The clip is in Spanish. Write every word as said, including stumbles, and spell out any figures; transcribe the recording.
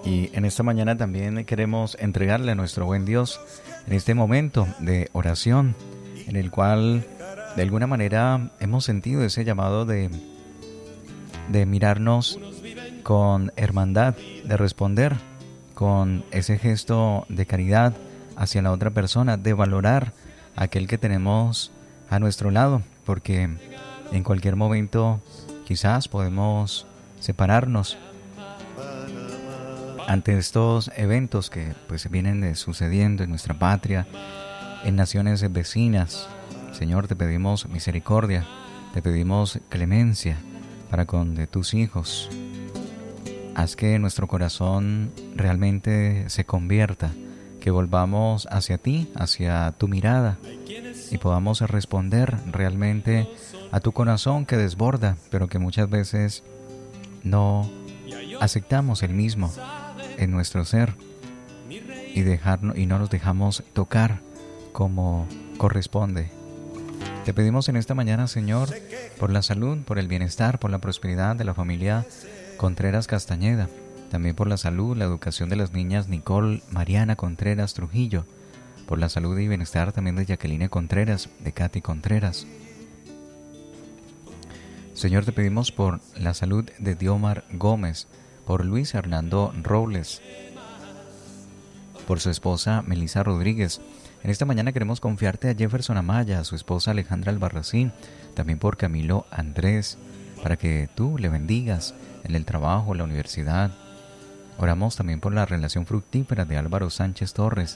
Y en esta mañana también queremos entregarle a nuestro buen Dios en este momento de oración, en el cual de alguna manera hemos sentido ese llamado de, de mirarnos con hermandad, de responder con ese gesto de caridad hacia la otra persona, de valorar a aquel que tenemos a nuestro lado, porque en cualquier momento quizás podemos separarnos ante estos eventos que pues vienen sucediendo en nuestra patria, en naciones vecinas. Señor, te pedimos misericordia, te pedimos clemencia para con de tus hijos. Haz que nuestro corazón realmente se convierta, que volvamos hacia ti, hacia tu mirada, y podamos responder realmente a tu corazón que desborda, pero que muchas veces no aceptamos el mismo en nuestro ser y, dejarnos, y no nos dejamos tocar como corresponde. Te pedimos en esta mañana, Señor, por la salud, por el bienestar, por la prosperidad de la familia Contreras Castañeda, también por la salud, la educación de las niñas Nicole Mariana Contreras Trujillo, por la salud y bienestar también de Jacqueline Contreras, de Katy Contreras. Señor, te pedimos por la salud de Diomar Gómez, por Luis Hernando Robles, por su esposa Melissa Rodríguez. En esta mañana queremos confiarte a Jefferson Amaya, a su esposa Alejandra Albarracín, también por Camilo Andrés, para que tú le bendigas en el trabajo, en la universidad. Oramos también por la relación fructífera de Álvaro Sánchez Torres,